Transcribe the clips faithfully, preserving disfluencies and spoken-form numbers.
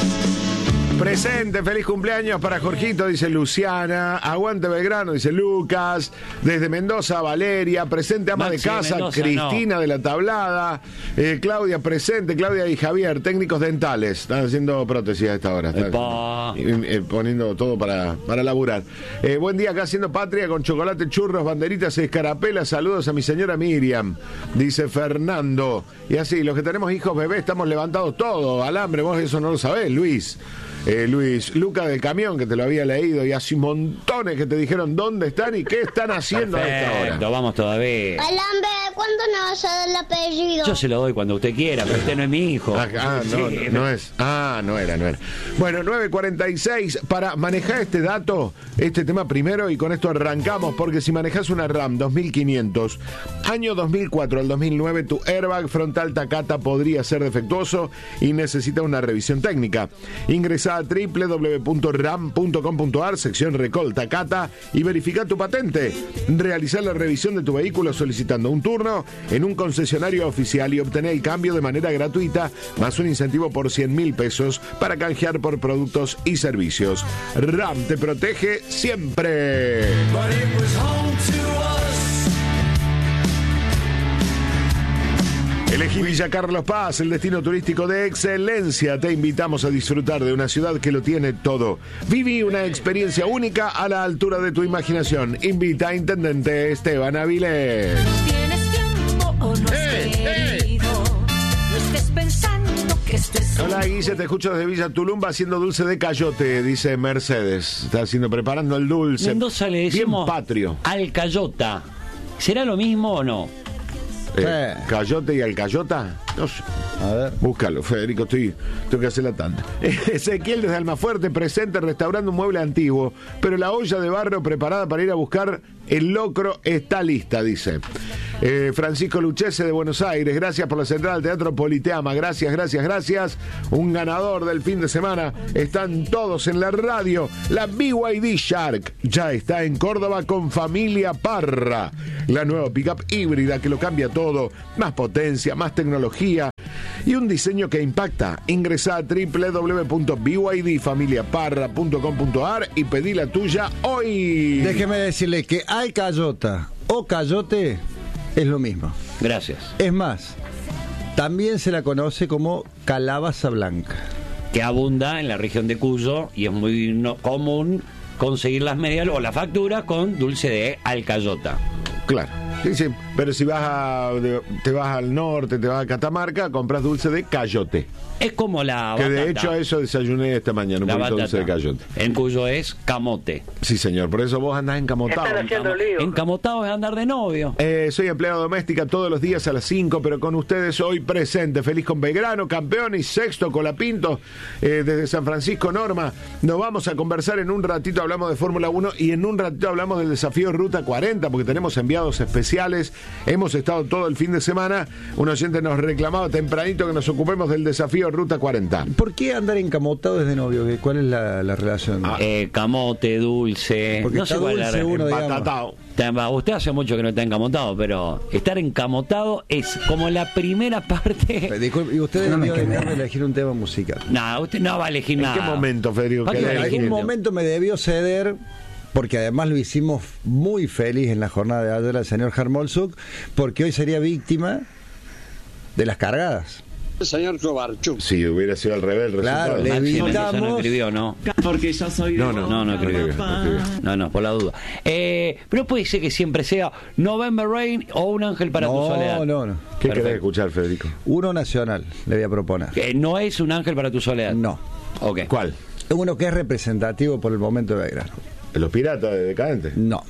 Presente, feliz cumpleaños para Jorgito, dice Luciana. Aguante Belgrano, dice Lucas. Desde Mendoza, Valeria. Presente, ama Maxi de casa, Mendoza, Cristina no. de la Tablada. Eh, Claudia, presente. Claudia y Javier, técnicos dentales. Están haciendo prótesis a esta hora. Están haciendo, eh, poniendo todo para, para laburar. Eh, buen día, acá haciendo patria con chocolate, churros, banderitas, escarapelas. Saludos a mi señora Miriam, dice Fernando. Y así, los que tenemos hijos bebés, estamos levantados todo. Alambre, vos eso no lo sabés, Luis. Eh, Luis, Luca del camión, que te lo había leído, y así montones que te dijeron dónde están y qué están haciendo Perfecto, a esta hora. Vamos todavía. Alambre, ¿cuándo nos vas a dar el apellido? Yo se lo doy cuando usted quiera, pero usted no es mi hijo. Ah, ah, no, Sí. no, no es. Ah, no era, no era. Bueno, nueve cuarenta y seis, para manejar este dato, este tema primero, y con esto arrancamos, porque si manejas una RAM dos mil quinientos, año dos mil cuatro al dos mil nueve, tu airbag frontal Takata podría ser defectuoso y necesita una revisión técnica. Ingresa a doble u doble u doble u punto ram punto com punto a r, sección Recall Takata, y verifica tu patente. Realizar la revisión de tu vehículo solicitando un turno en un concesionario oficial y obtener el cambio de manera gratuita, más un incentivo por cien mil pesos para canjear por productos y servicios. RAM te protege siempre. Elegí Villa Carlos Paz, el destino turístico de excelencia. Te invitamos a disfrutar de una ciudad que lo tiene todo. Viví una experiencia única a la altura de tu imaginación. Invita a Intendente Esteban Avilés. ¿Tienes tiempo o no has ¡Eh, querido? No estés pensando que estés... Hola Guille, te escucho desde Villa Tulumba haciendo dulce de cayote, dice Mercedes. Está haciendo, preparando el dulce. Mendoza le decimos bien patrio. alcayota. ¿Será lo mismo o no? Eh, ¿Cayote y alcayota? No sé. A ver. Búscalo, Federico, estoy, tengo que hacer la tanda. Ezequiel desde Almafuerte, presente restaurando un mueble antiguo, pero la olla de barro preparada para ir a buscar el locro está lista, dice. Eh, Francisco Luchese de Buenos Aires, gracias por la central del Teatro Politeama, gracias, gracias, gracias. Un ganador del fin de semana, están todos en la radio. La B Y D Shark ya está en Córdoba con Familia Parra, la nueva pickup híbrida que lo cambia todo, más potencia, más tecnología y un diseño que impacta. Ingresá a doble u doble u doble u punto b y d familia parra punto com punto a r y pedí la tuya hoy. Déjeme decirle que alcayota o cayote es lo mismo. Gracias. Es más, también se la conoce como calabaza blanca. Que abunda en la región de Cuyo y es muy no, común conseguir las medias o las facturas con dulce de alcayota. Claro. Sí, sí, pero si vas a, te vas al norte, te vas a Catamarca, compras dulce de cayote. Es como la Que batata. de hecho a eso desayuné esta mañana, un La poquito de dulce de batata. cayote. En Cuyo es camote. Sí, señor, por eso vos andás encamotado. Están haciendo lío. Encamotado es andar de novio. Eh, soy empleada doméstica todos los días a las cinco, pero con ustedes hoy presente. Feliz con Belgrano, campeón, y sexto Colapinto eh, desde San Francisco Norma. Nos vamos a conversar en un ratito, hablamos de Fórmula uno y en un ratito hablamos del desafío Ruta cuarenta, porque tenemos enviados especiales. Hemos estado todo el fin de semana. Un oyente nos reclamaba tempranito que nos ocupemos del desafío Ruta cuarenta. ¿Por qué andar encamotado desde novio? ¿Cuál es la, la relación? Ah. Eh, camote, dulce. Porque no sé está cuál es la dulce uno, digamos. Empatatao. Tema, usted hace mucho que no está encamotado, pero estar encamotado es como la primera parte. Disculpe, y usted No me debió queme. dejarme elegir un tema musical. No, usted no va a elegir ¿En nada. qué momento, Federico? ¿Para que qué le En elegir? algún elegiste? momento me debió ceder, porque además lo hicimos muy feliz en la jornada de ayer al señor Harmolzuk, porque hoy sería víctima de las cargadas. Señor Kovarchuk. Si hubiera sido al revés el Claro, resultado. le Maxi Mendoza no evitamos- escribió, ¿no? Porque yo soy No, no, No, no escribió. no escribió. No, no, por la duda. Eh, pero puede ser que siempre sea November Rain o Un ángel para tu soledad. No, no, no. ¿Qué Perfecto. querés escuchar, Federico? Uno nacional, le voy a proponer. Eh, no es Un ángel para tu soledad. No. Ok. ¿Cuál? Uno que es representativo por el momento de Belgrano. ¿Los piratas de Decadente? No,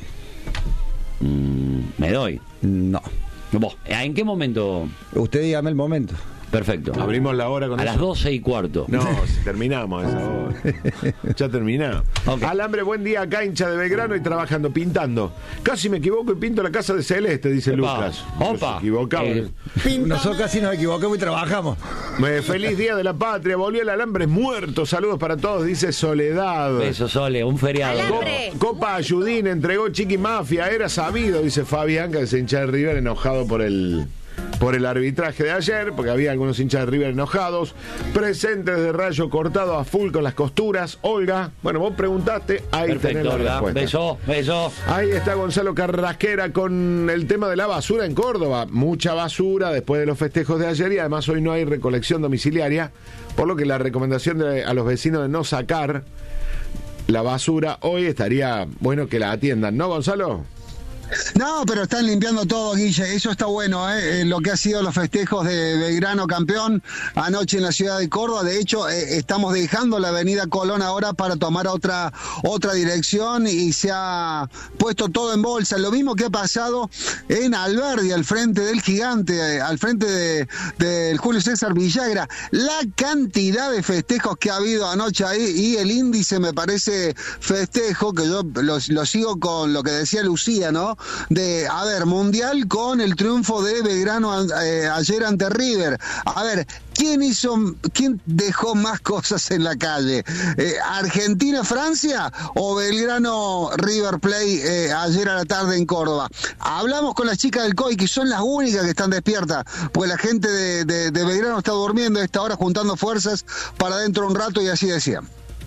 Mm, me doy. no. Vos, ¿en qué momento? Usted dígame el momento. Perfecto. Abrimos la hora con A eso. las doce y cuarto. No, si terminamos a esa hora. Ya terminamos. Ok. Alambre, buen día, acá hincha de Belgrano y trabajando, pintando. Casi me equivoco y pinto la casa de Celeste, dice Epa. Lucas. Opa. Nos equivocamos. Eh, Nosotros casi nos equivocamos y trabajamos. Eh, Feliz Día de la Patria, volvió el alambre muerto. Saludos para todos, dice Soledad. Beso, Sole, un feriado. Alambre. Co- Copa Ayudín entregó Chiqui Mafia, era sabido, dice Fabián, que se hincha de River enojado por el por el arbitraje de ayer, porque había algunos hinchas de River enojados. Presentes de Rayo cortado a full con las costuras. Olga, bueno, vos preguntaste, ahí tenés la Olga. respuesta. Beso, beso. Ahí está Gonzalo Carrasquera con el tema de la basura en Córdoba. Mucha basura después de los festejos de ayer y además hoy no hay recolección domiciliaria, por lo que la recomendación de, a los vecinos de no sacar la basura hoy estaría bueno que la atiendan, ¿no, Gonzalo? No, pero están limpiando todo, Guille, eso está bueno, ¿eh? Lo que ha sido los festejos de Belgrano campeón anoche en la ciudad de Córdoba. De hecho, eh, estamos dejando la avenida Colón ahora para tomar otra otra dirección y se ha puesto todo en bolsa. Lo mismo que ha pasado en Alberdi, al frente del Gigante, eh, al frente del de, de Julio César Villagra. La cantidad de festejos que ha habido anoche ahí y el índice me parece festejo, que yo lo, lo sigo con lo que decía Lucía, ¿no? De, a ver, Mundial con el triunfo de Belgrano eh, ayer ante River. A ver, ¿quién hizo, quién dejó más cosas en la calle? Eh, ¿Argentina-Francia o Belgrano-River Play eh, ayer a la tarde en Córdoba? Hablamos con las chicas del C O I, que son las únicas que están despiertas, pues la gente de, de, de Belgrano está durmiendo a esta hora, juntando fuerzas para dentro de un rato, y así decían.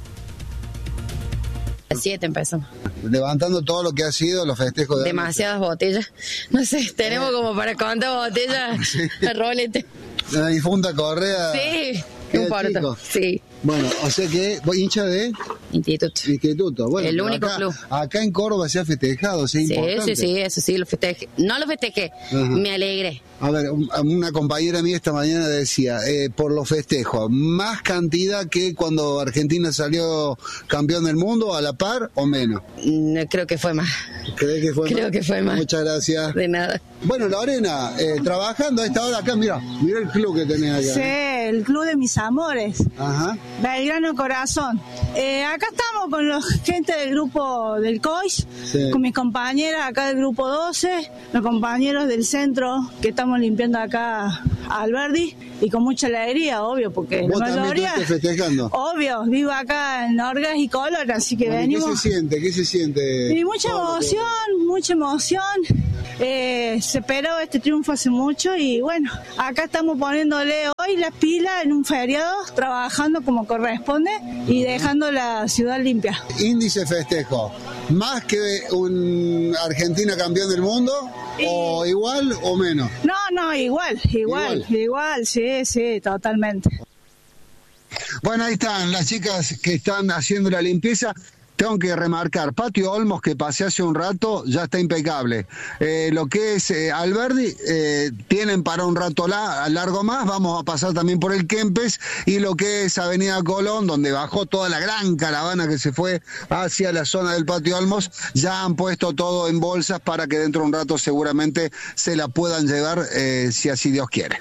A siete empezamos. Levantando todo lo que ha sido los festejos de demasiadas botellas. No sé, tenemos como para cuántas botellas sí. de rolete. La difunta Correa. Sí, qué importa. Sí. Bueno, o sea que, ¿vos hincha de? Instituto. Instituto. Bueno, el único acá, club. Acá en Córdoba se ha festejado, ¿sí? Sí, importante. sí, sí, eso sí, lo festejé. No lo festejé, ajá, me alegré. A ver, una compañera mía esta mañana decía, eh, por los festejos, ¿más cantidad que cuando Argentina salió campeón del mundo, a la par o menos? No, creo que fue más. ¿Crees que fue creo más? que fue más. Muchas gracias. De nada. Bueno, Lorena, eh, trabajando a esta hora acá, mira, mira el club que tenés acá. Sí, el club de mis amores. Ajá. Belgrano Corazón. Eh, acá estamos con la gente del grupo del C O I S, sí, con mis compañeras acá del grupo doce, los compañeros del centro que estamos limpiando acá a Alberdi, y con mucha alegría, obvio, porque ¿Vos la mayoría, también estás festejando? Obvio, vivo acá en Orgas y Color, así que bueno, venimos. ¿Qué se siente? ¿Qué se siente? Y mucha emoción, todo. mucha emoción. Eh, se esperó este triunfo hace mucho y bueno, acá estamos poniéndole hoy las pilas en un feriado, trabajando como corresponde y dejando la ciudad limpia. Índice festejo, ¿más que un Argentina campeón del mundo? Y... ¿O igual o menos? No, no, igual, igual, igual, igual, sí, sí, totalmente. Bueno, ahí están las chicas que están haciendo la limpieza. Tengo que remarcar, Patio Olmos, que pasé hace un rato, ya está impecable. Eh, lo que es eh, Alberdi, eh, tienen para un rato la, largo más, vamos a pasar también por el Kempes, y lo que es Avenida Colón, donde bajó toda la gran caravana que se fue hacia la zona del Patio Olmos, ya han puesto todo en bolsas para que dentro de un rato seguramente se la puedan llevar, eh, si así Dios quiere.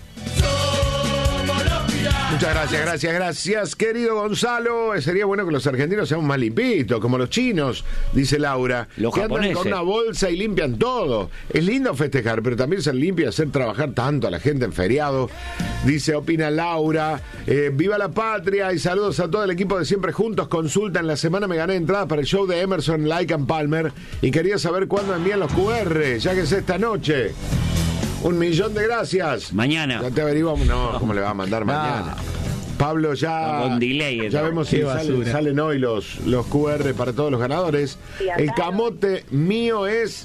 Muchas gracias, gracias, gracias, querido Gonzalo. Sería bueno que los argentinos seamos más limpitos, como los chinos, dice Laura. Los que japoneses. andan con una bolsa y limpian todo. Es lindo festejar, pero también ser limpio y hacer trabajar tanto a la gente en feriado. Dice, opina Laura. Eh, viva la patria y saludos a todo el equipo de Siempre Juntos. Consulta, en la semana me gané entradas para el show de Emerson, Lake and Palmer y quería saber cuándo envían los cu erre, ya que es esta noche. Un millón de gracias. Mañana. Ya te averiguamos. No, ¿cómo le va a mandar mañana? Pablo, ya, con delay, ya vemos si salen, salen hoy los, los cu erre para todos los ganadores. El camote mío es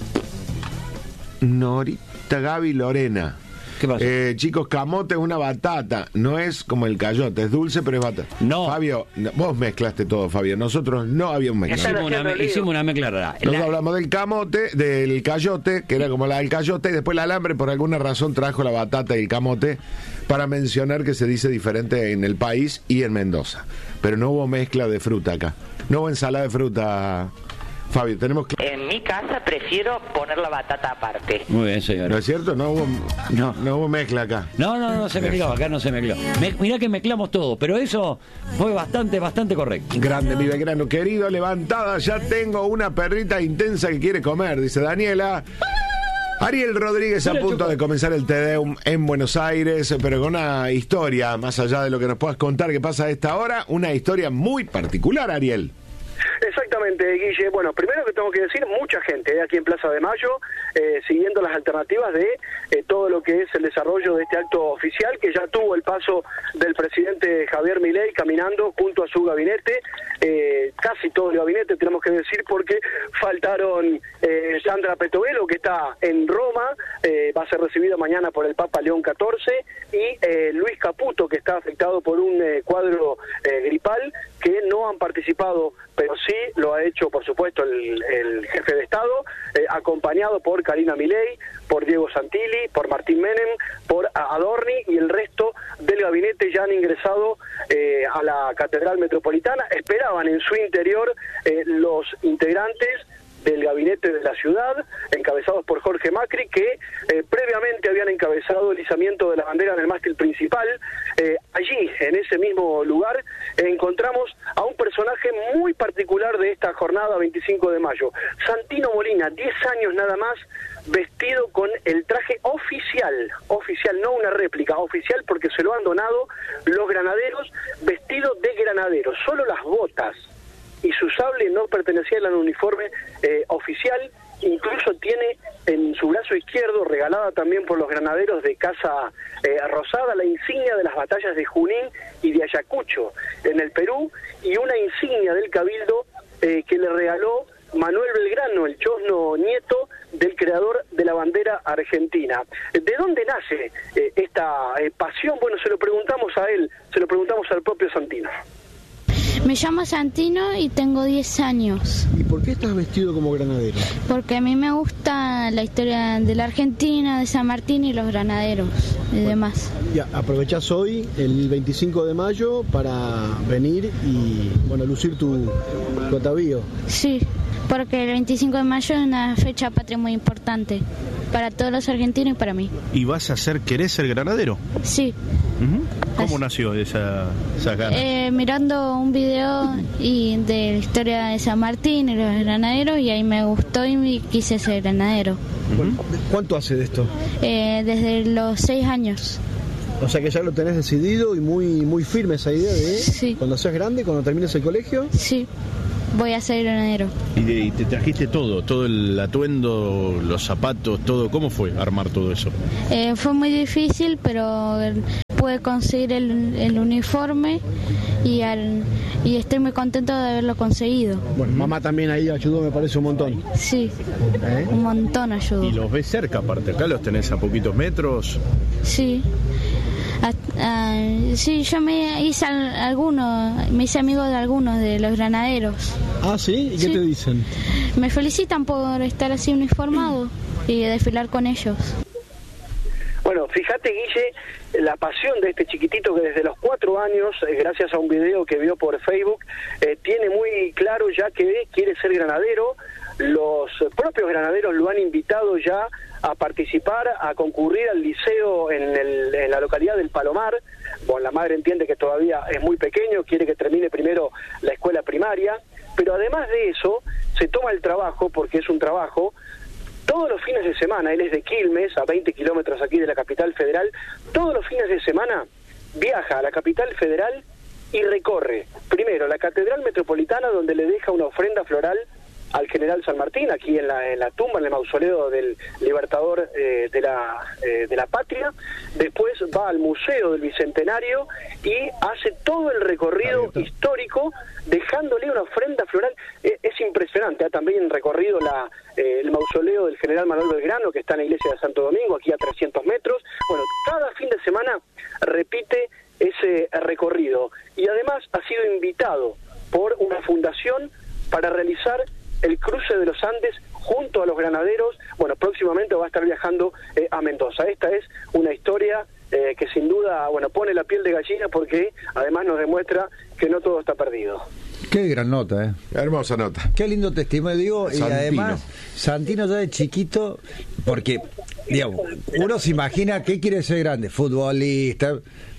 Norita Gaby Lorena. ¿Qué pasa? Eh, chicos, camote es una batata, no es como el cayote, es dulce pero es batata. No. Fabio, no, vos mezclaste todo, Fabio. Nosotros no habíamos mezclado. Hicimos una, me, hicimos una mezcla rara. Nosotros la... hablamos del camote, del cayote, que era como la del cayote, y después el alambre por alguna razón trajo la batata y el camote para mencionar que se dice diferente en el país y en Mendoza. Pero no hubo mezcla de fruta acá. No hubo ensalada de fruta. Fabio, tenemos cl- En mi casa prefiero poner la batata aparte. Muy bien, señor. ¿No es cierto? No hubo, no. no hubo mezcla acá. No, no, no se mezcló, acá no se mezcló. Me, mirá que mezclamos todo, pero eso fue bastante, bastante correcto. Grande, mi Belgrano querido, levantada, ya tengo una perrita intensa que quiere comer, dice Daniela. Ariel Rodríguez a punto de comenzar el Te Deum en Buenos Aires, pero con una historia, más allá de lo que nos puedas contar que pasa a esta hora, una historia muy particular, Ariel. Exactamente, Guille. Bueno, primero que tengo que decir, mucha gente eh, aquí en Plaza de Mayo, eh, siguiendo las alternativas de eh, todo lo que es el desarrollo de este acto oficial, que ya tuvo el paso del presidente Javier Milei caminando junto a su gabinete, eh, casi todo el gabinete, tenemos que decir, porque faltaron eh, Sandra Petovelo, que está en Roma, eh, va a ser recibido mañana por el Papa León catorce, y eh, Luis Caputo, que está afectado por un eh, cuadro eh, gripal, que no han participado, pero sí lo ha hecho, por supuesto, el, el jefe de Estado, eh, acompañado por Karina Milei, por Diego Santilli, por Martín Menem, por Adorni, y el resto del gabinete ya han ingresado eh, a la Catedral Metropolitana. Esperaban en su interior eh, los integrantes del gabinete de la ciudad, encabezados por Jorge Macri, que eh, previamente habían encabezado el izamiento de la bandera en el mástil principal. Eh, allí, en ese mismo lugar, eh, encontramos a un personaje muy particular de esta jornada veinticinco de mayo, Santino Molina, diez años nada más, vestido con el traje oficial, oficial, no una réplica, oficial, porque se lo han donado los granaderos, vestido de granadero, solo las botas y su sable no pertenecían al uniforme eh, oficial. Incluso tiene en su brazo izquierdo, regalada también por los granaderos de Casa eh, Rosada, la insignia de las batallas de Junín y de Ayacucho en el Perú, y una insignia del Cabildo eh, que le regaló Manuel Belgrano, el chosno nieto del creador de la bandera argentina. ¿De dónde nace eh, esta eh, pasión? Bueno, se lo preguntamos a él, se lo preguntamos al propio Santino. Me llamo Santino y tengo diez años. ¿Y por qué estás vestido como granadero? Porque a mí me gusta la historia de la Argentina, de San Martín y los granaderos y bueno, demás. Ya, aprovechás hoy, el veinticinco de mayo, para venir y, bueno, lucir tu, tu atavío. Sí, porque el veinticinco de mayo es una fecha patria muy importante para todos los argentinos y para mí. ¿Y vas a ser, querés ser granadero? Sí. Uh-huh. ¿Cómo nació esa, esa gana? Eh, mirando un video y de la historia de San Martín y los granaderos, y ahí me gustó y me quise ser granadero. Bueno, ¿cuánto hace de esto? Eh, desde los seis años. O sea que ya lo tenés decidido y muy muy firme esa idea de sí. Cuando seas grande, cuando termines el colegio. Sí, voy a ser granadero. ¿Y, de, y te trajiste todo? Todo el atuendo, los zapatos, todo. ¿Cómo fue armar todo eso? Eh, fue muy difícil, pero pude conseguir el, el uniforme y, al, y estoy muy contento de haberlo conseguido. Bueno, mamá también ahí ayudó, me parece un montón. Sí, ¿Eh? un montón ayudó. ¿Y los ves cerca aparte? ¿Acá los tenés a poquitos metros? Sí. Uh, sí, yo me hice algunos, me hice amigo de algunos de los granaderos. Ah, ¿sí? ¿Y qué sí. te dicen? Me felicitan por estar así uniformado y desfilar con ellos. Bueno, fíjate, Guille, la pasión de este chiquitito que desde los cuatro años, eh, gracias a un video que vio por Facebook, eh, tiene muy claro ya que quiere ser granadero. Los propios granaderos lo han invitado ya a participar, a concurrir al liceo en, el, en la localidad del Palomar. Bueno, la madre entiende que todavía es muy pequeño, quiere que termine primero la escuela primaria, pero además de eso, se toma el trabajo, porque es un trabajo, todos los fines de semana. Él es de Quilmes, a veinte kilómetros aquí de la capital federal. Todos los fines de semana viaja a la capital federal y recorre primero la Catedral Metropolitana, donde le deja una ofrenda floral al general San Martín, aquí en la, en la tumba, en el mausoleo del libertador eh, de, la, eh, de la patria. Después va al Museo del Bicentenario y hace todo el recorrido histórico, dejándole una ofrenda floral. Eh, es impresionante. Ha también recorrido la, eh, el mausoleo del general Manuel Belgrano, que está en la iglesia de Santo Domingo, aquí a trescientos metros. Bueno, cada fin de semana repite ese recorrido. Y además ha sido invitado por una fundación para realizar el cruce de los Andes junto a los granaderos. Bueno, próximamente va a estar viajando eh, a Mendoza. Esta es una historia eh, que sin duda, bueno, pone la piel de gallina, porque además nos demuestra que no todo está perdido. Qué gran nota, ¿eh? Hermosa nota. Qué lindo testimonio, digo, Santino. Y además, Santino ya de chiquito, porque, digamos, uno se imagina qué quiere ser grande, futbolista.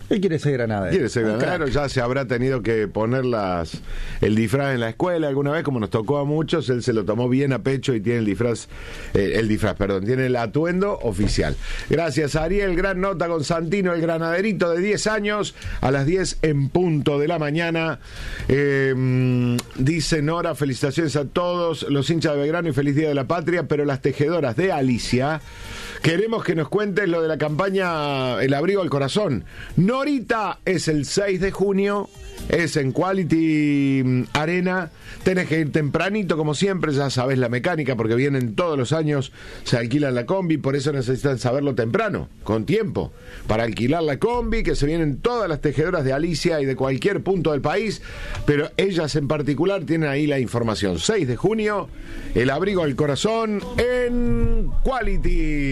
Él quiere ser granadero. Quiere ser granadero, ya se habrá tenido que poner las, el disfraz en la escuela alguna vez, como nos tocó a muchos. Él se lo tomó bien a pecho y tiene el disfraz, eh, el disfraz, perdón, tiene el atuendo oficial. Gracias, Ariel. Gran nota con Santino, el granaderito de diez años, a las diez en punto de la mañana. Eh, dice Nora, felicitaciones a todos los hinchas de Belgrano y feliz Día de la Patria, pero las tejedoras de Alicia, queremos que nos cuentes lo de la campaña El Abrigo al Corazón. Norita, es el seis de junio, es en Quality Arena. Tenés que ir tempranito, como siempre, ya sabés la mecánica, porque vienen todos los años, se alquilan la combi, por eso necesitan saberlo temprano, con tiempo, para alquilar la combi, que se vienen todas las tejedoras de Alicia y de cualquier punto del país, pero ellas en particular tienen ahí la información. seis de junio, El Abrigo al Corazón en Quality.